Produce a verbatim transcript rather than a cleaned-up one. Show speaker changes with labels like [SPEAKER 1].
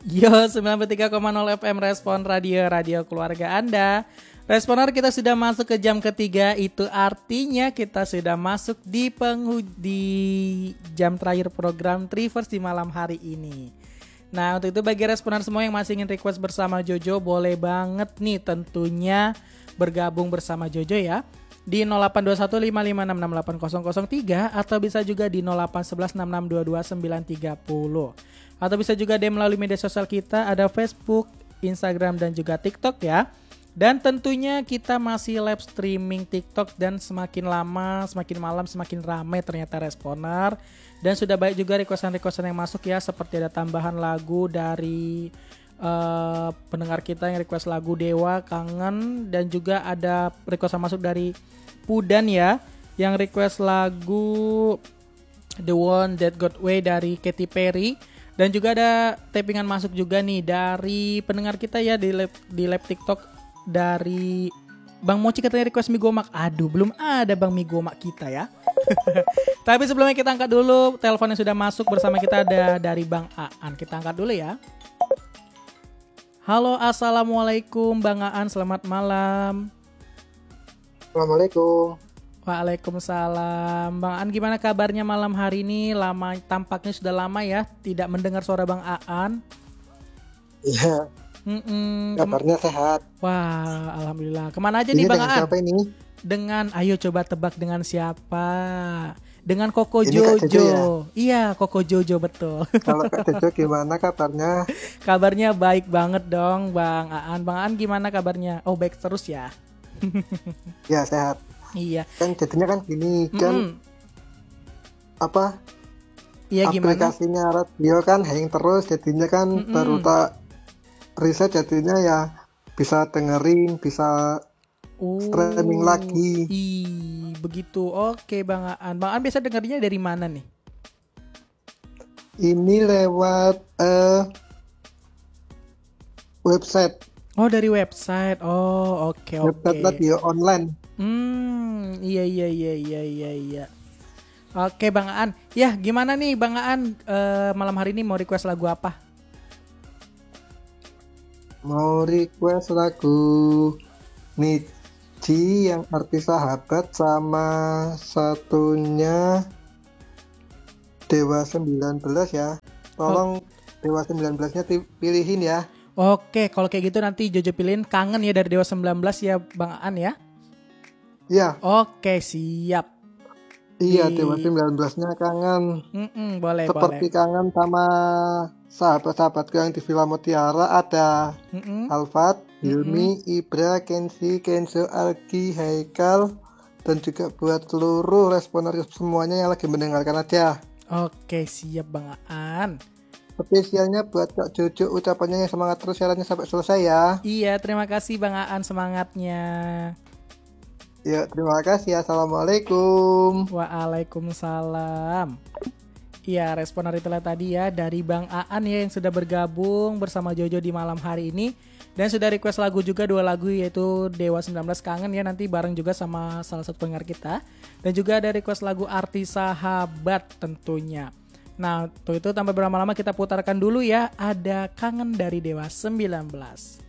[SPEAKER 1] Yo, sembilan puluh tiga koma nol F M Respon Radio, radio keluarga Anda. Responer, kita sudah masuk ke jam ketiga. Itu artinya kita sudah masuk di penghu- di jam terakhir program Trivers di malam hari ini. Nah, untuk itu bagi responer semua yang masih ingin request bersama Jojo, boleh banget nih tentunya bergabung bersama Jojo ya. Di nol delapan dua satu lima lima enam enam delapan nol nol tiga atau bisa juga di nol delapan satu satu enam enam dua dua sembilan tiga nol. Atau bisa juga D M melalui media sosial kita, ada Facebook, Instagram, dan juga TikTok ya. Dan tentunya kita masih live streaming TikTok dan semakin lama, semakin malam, semakin ramai ternyata responer. Dan sudah banyak juga requestan-requestan yang masuk ya, seperti ada tambahan lagu dari uh, pendengar kita yang request lagu Dewa, Kangen. Dan juga ada requestan masuk dari Pudan ya, yang request lagu The One That Got Away dari Katy Perry. Dan juga ada tappingan masuk juga nih dari pendengar kita ya di live, di live TikTok dari Bang Mochi, katanya request mie gomak. Aduh, belum ada Bang mie gomak kita ya. Tapi sebelumnya kita angkat dulu telepon yang sudah masuk bersama kita, ada dari Bang Aan. Kita angkat dulu ya. Halo, assalamualaikum Bang Aan, selamat malam.
[SPEAKER 2] Assalamualaikum.
[SPEAKER 1] Waalaikumsalam. Bang Aan, gimana kabarnya malam hari ini? Lama, tampaknya sudah lama ya tidak mendengar suara Bang Aan.
[SPEAKER 2] Iya.
[SPEAKER 1] Mm-mm.
[SPEAKER 2] Kabarnya sehat.
[SPEAKER 1] Wah, alhamdulillah. Kemana aja
[SPEAKER 2] Ini
[SPEAKER 1] nih Bang
[SPEAKER 2] dengan
[SPEAKER 1] Aan?
[SPEAKER 2] siapa ini?
[SPEAKER 1] Dengan, ayo coba tebak dengan siapa? Dengan Koko
[SPEAKER 2] Ini Kak
[SPEAKER 1] Jojo.
[SPEAKER 2] Jojo ya?
[SPEAKER 1] Iya, Koko Jojo betul.
[SPEAKER 2] Kalau Kak Jojo gimana kabarnya?
[SPEAKER 1] Kabarnya baik banget dong Bang Aan. Bang Aan gimana kabarnya? Oh, baik terus ya.
[SPEAKER 2] Ya, sehat.
[SPEAKER 1] Iya.
[SPEAKER 2] Kan jadinya kan gini, kan
[SPEAKER 1] Mm-mm.
[SPEAKER 2] apa?
[SPEAKER 1] Iya, gimana?
[SPEAKER 2] Aplikasinya radio kan hang terus, jadinya kan
[SPEAKER 1] Mm-mm.
[SPEAKER 2] baru tak riset, jadinya ya bisa dengerin, bisa
[SPEAKER 1] Oh,
[SPEAKER 2] streaming lagi.
[SPEAKER 1] Ih, begitu. Oke, Bang Aan. Bang Aan biasa dengarnya dari mana nih?
[SPEAKER 2] Ini lewat eh, website,
[SPEAKER 1] Oh, dari website. Oh, oke, oke.
[SPEAKER 2] website radio online.
[SPEAKER 1] Hmm, iya, iya, iya, iya, iya, iya. Oke, Bang Aan. Ya, gimana nih Bang Aan, eh, malam hari ini mau request lagu apa?
[SPEAKER 2] Mau request lagu Niji yang arti sahabat, sama satunya Dewa sembilan belas ya. Tolong Dewa sembilan belas-nya pilihin ya.
[SPEAKER 1] Oke, kalau kayak gitu nanti Jojo pilihin Kangen ya dari Dewa sembilan belas ya Bang Aan ya.
[SPEAKER 2] Iya,
[SPEAKER 1] Oke, siap.
[SPEAKER 2] iya
[SPEAKER 1] Di-
[SPEAKER 2] Dewa sembilan belas-nya kangen.
[SPEAKER 1] Mm-mm, boleh,
[SPEAKER 2] Seperti
[SPEAKER 1] boleh.
[SPEAKER 2] kangen sama sahabat-sahabatku yang di Villa Mutiara, ada
[SPEAKER 1] Mm-mm.
[SPEAKER 2] Alfat, Hilmi, Ibra, Kenzi, Kenzo, Algi, Haikal, dan juga buat seluruh responer semuanya yang lagi mendengarkan aja.
[SPEAKER 1] Oke, siap Bang Aan.
[SPEAKER 2] Spesialnya buat Kak Jojo, ucapannya yang semangat terus siarannya sampai selesai ya.
[SPEAKER 1] Iya, terima kasih Bang Aan semangatnya.
[SPEAKER 2] Ya, terima kasih. Assalamualaikum.
[SPEAKER 1] Waalaikumsalam. Iya, responer itulah tadi ya dari Bang Aan ya yang sudah bergabung bersama Jojo di malam hari ini. Dan sudah request lagu juga, dua lagu, yaitu Dewa sembilan belas Kangen ya, nanti bareng juga sama salah satu pendengar kita. Dan juga ada request lagu Arti Sahabat tentunya. Nah, untuk itu tanpa berlama-lama kita putarkan dulu ya, ada Kangen dari Dewa sembilan belas.